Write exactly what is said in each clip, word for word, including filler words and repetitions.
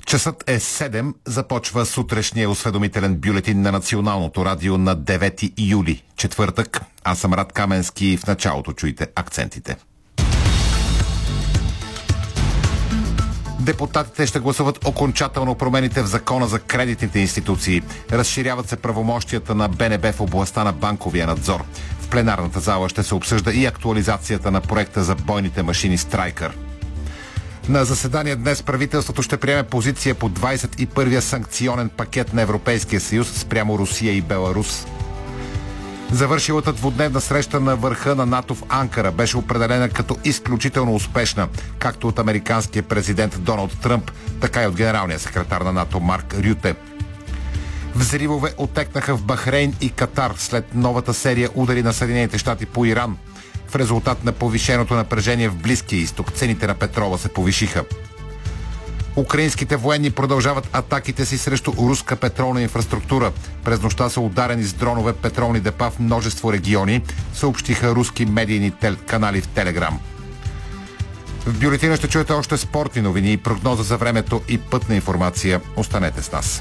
Часът е седем, започва сутрешния осведомителен бюлетин на Националното радио на девети юли, четвъртък. Аз съм Рад Каменски и в началото чуйте акцентите. Депутатите ще гласуват окончателно промените в Закона за кредитните институции. Разширяват се правомощията на Б Н Б в областта на банковия надзор. В пленарната зала ще се обсъжда и актуализацията на проекта за бойните машини Страйкър. На заседание днес правителството ще приеме позиция по двадесет и първия санкционен пакет на Европейския съюз спрямо Русия и Беларус. Завършилата двудневна среща на върха на НАТО в Анкара беше определена като изключително успешна, както от американския президент Доналд Тръмп, така и от генералния секретар на НАТО Марк Рюте. Взривове отекнаха в Бахрейн и Катар след новата серия удари на Съединените щати по Иран. В резултат на повишеното напрежение в Близкия изток, цените на петрола се повишиха. Украинските военни продължават атаките си срещу руска петролна инфраструктура. През нощта са ударени с дронове петролни депа в множество региони, съобщиха руски медийни тел... канали в Телеграм. В бюлетина ще чуете още спортни новини и прогноза за времето и пътна информация. Останете с нас.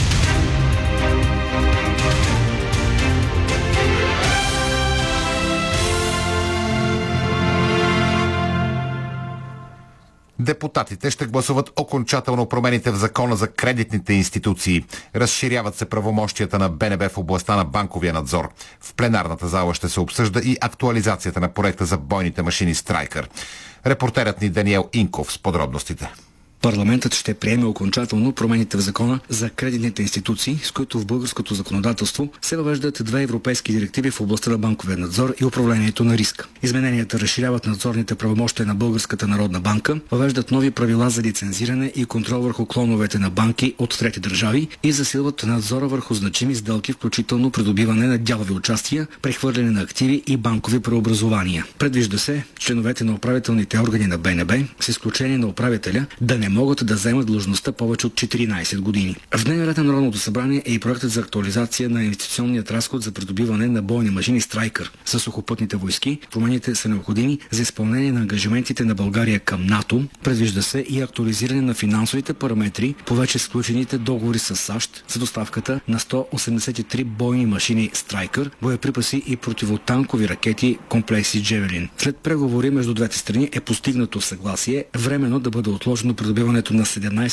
Депутатите ще гласуват окончателно промените в Закона за кредитните институции. Разширяват се правомощията на Б Н Б в областта на банковия надзор. В пленарната зала ще се обсъжда и актуализацията на проекта за бойните машини Страйкър. Репортерът ни Даниел Инков с подробностите. Парламентът ще приеме окончателно промените в Закона за кредитните институции, с които в българското законодателство се въвеждат две европейски директиви в областта на банковия надзор и управлението на риска. Измененията разширяват надзорните правомощия на Българската народна банка, въвеждат нови правила за лицензиране и контрол върху клоновете на банки от трети държави и засилват надзора върху значими сделки, включително придобиване на дялови участия, прехвърляне на активи и банкови преобразования. Предвижда се членовете на управителните органи на Б Н Б, с изключение на управителя, да не могат да заемат длъжността повече от четиринадесет години. В дневния ред на Народното събрание е и проектът за актуализация на инвестиционният разход за придобиване на бойни машини Страйкър с сухопътните войски. Промените са необходими за изпълнение на ангажиментите на България към НАТО. Предвижда се и актуализиране на финансовите параметри по вече сключените договори с САЩ за доставката на сто осемдесет и три бойни машини Страйкър, боеприпаси и противотанкови ракети комплекси Джевелин. След преговори между двете страни е постигнато съгласие временно да бъде отложено придобиването на седемнадесет